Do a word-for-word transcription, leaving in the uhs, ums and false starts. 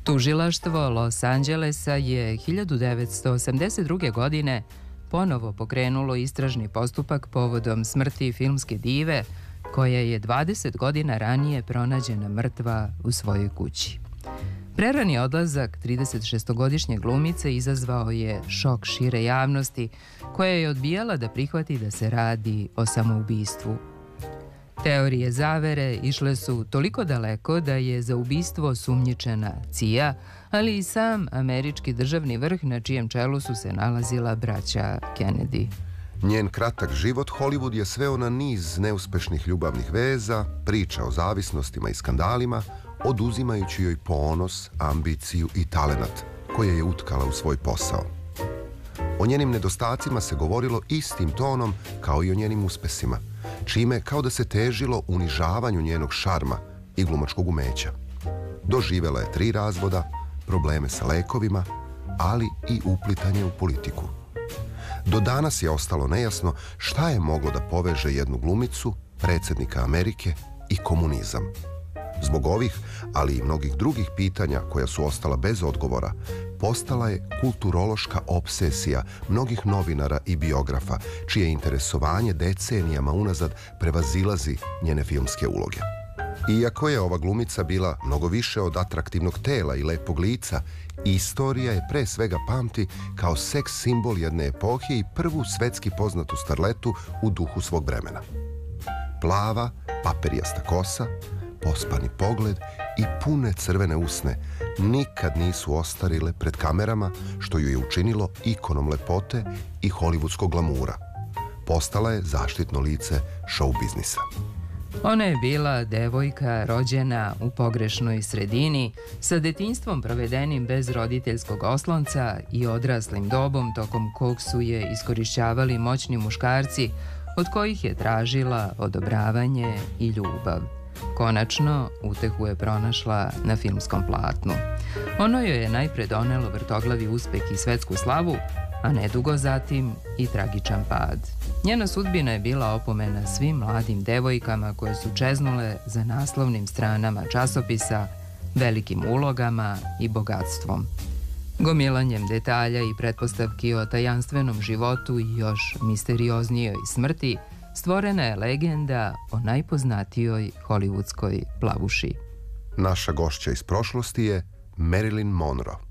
Tužilaštvo Los Angelesa je hiljadu devetsto osamdeset druge. godine ponovo pokrenulo istražni postupak povodom smrti filmske dive koja je dvadeset godina ranije pronađena mrtva u svojoj kući. Prerani odlazak tridesetšestogodišnje glumice izazvao je šok šire javnosti koja je odbijala da prihvati da se radi o samoubistvu. Teorije zavere išle su toliko daleko da je za ubistvo sumnjičena C I A, ali i sam američki državni vrh na čijem čelu su se nalazila braća Kennedy. Njen kratak život Hollywood je sveo na niz neuspešnih ljubavnih veza, priča o zavisnostima i skandalima, oduzimajući joj ponos, ambiciju i talenat koje je utkala u svoj posao. O njenim nedostacima se govorilo istim tonom kao i o njenim uspesima, čime kao da se težilo unižavanju njenog šarma i glumačkog umeća. Doživela je tri razvoda, probleme sa lekovima, ali i uplitanje u politiku. Do danas je ostalo nejasno šta je moglo da poveže jednu glumicu, predsjednika Amerike i komunizam. Zbog ovih, ali i mnogih drugih pitanja koja su ostala bez odgovora, postala je kulturološka obsesija mnogih novinara i biografa, čije interesovanje decenijama unazad prevazilazi njene filmske uloge. Iako je ova glumica bila mnogo više od atraktivnog tela i lepog lica, istorija je pre svega pamti kao seks simbol jedne epohe i prvu svetski poznatu starletu u duhu svog vremena. Plava, paperijasta kosa, pospani pogled i pune crvene usne nikad nisu ostarile pred kamerama, što ju je učinilo ikonom lepote i hollywoodskog glamura. Postala je zaštitno lice show biznisa. Ona je bila devojka rođena u pogrešnoj sredini, sa detinjstvom provedenim bez roditeljskog oslonca i odraslim dobom tokom kog su je iskorišćavali moćni muškarci, od kojih je tražila odobravanje i ljubav. Konačno, utehu je pronašla na filmskom platnu. Ono joj je najpre donelo vrtoglavi uspeh i svetsku slavu, a nedugo zatim i tragičan pad. Njena sudbina je bila opomena svim mladim devojkama koje su čeznule za naslovnim stranama časopisa, velikim ulogama i bogatstvom. Gomilanjem detalja i pretpostavki o tajanstvenom životu i još misterioznijoj smrti stvorena je legenda o najpoznatijoj hollywoodskoj plavuši. Naša gošća iz prošlosti je Marilyn Monroe.